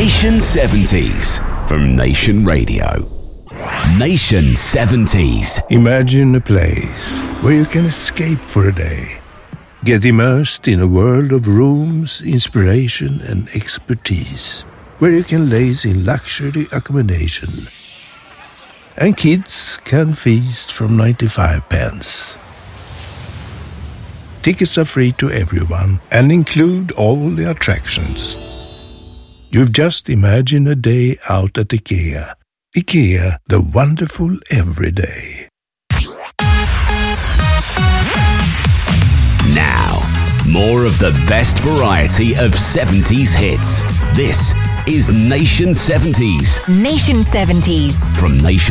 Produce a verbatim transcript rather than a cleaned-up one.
Nation seventies from Nation Radio. Nation seventies. Imagine a place where you can escape for a day. Get immersed in a world of rooms, inspiration and expertise. Where you can laze in luxury accommodation. And kids can feast from ninety-five pence. Tickets are free to everyone and include all the attractions. You've just imagined a day out at IKEA. IKEA, the wonderful everyday. Now, more of the best variety of seventies hits. This is Nation seventies. Nation seventies. From Nation